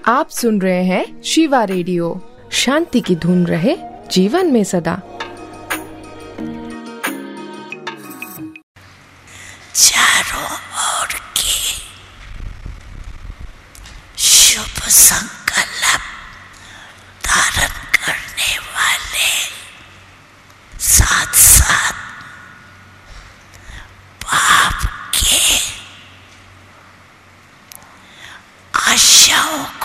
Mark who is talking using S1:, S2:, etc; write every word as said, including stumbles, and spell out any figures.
S1: आप सुन रहे हैं शिवा रेडियो। शांति की धुन रहे जीवन में सदा।
S2: चारों ओर के शुभ संकल्प धारण करने वाले, साथ साथ पाप के आशाओं